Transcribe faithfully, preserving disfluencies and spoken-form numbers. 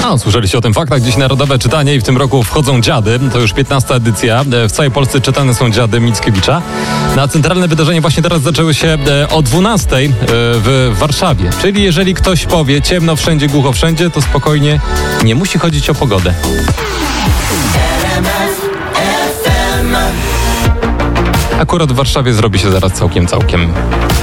A, słyszeliście o tym faktach? Dziś Narodowe Czytanie i w tym roku wchodzą dziady. To już piętnasta edycja. W całej Polsce czytane są dziady Mickiewicza. Na centralne wydarzenie właśnie teraz zaczęły się o dwunastej w Warszawie. Czyli jeżeli ktoś powie ciemno wszędzie, głucho wszędzie, to spokojnie nie musi chodzić o pogodę. Akurat w Warszawie zrobi się zaraz całkiem, całkiem